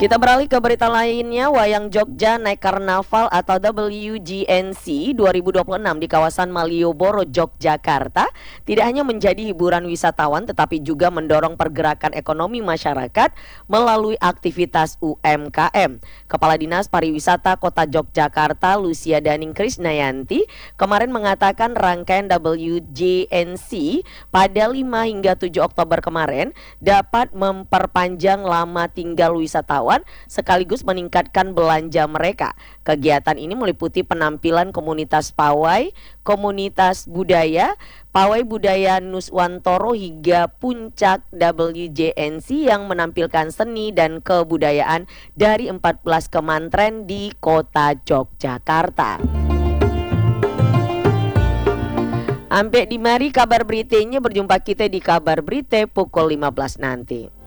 Kita beralih ke berita lainnya, Wayang Jogja naik karnaval atau WGNC 2026 di kawasan Malioboro, Yogyakarta tidak hanya menjadi hiburan wisatawan tetapi juga mendorong pergerakan ekonomi masyarakat melalui aktivitas UMKM. Kepala Dinas Pariwisata Kota Yogyakarta, Lucia Daning Krisnayanti, kemarin mengatakan rangkaian WGNC pada 5 hingga 7 Oktober kemarin dapat memperpanjang lama tinggal wisatawan sekaligus meningkatkan belanja mereka. Kegiatan ini meliputi penampilan komunitas pawai, komunitas budaya, pawai budaya Nuswantoro hingga puncak WJNC yang menampilkan seni dan kebudayaan dari 14 kementerian di kota Yogyakarta. Sampai di mari kabar beritanya, berjumpa kita di kabar berita pukul 15 nanti.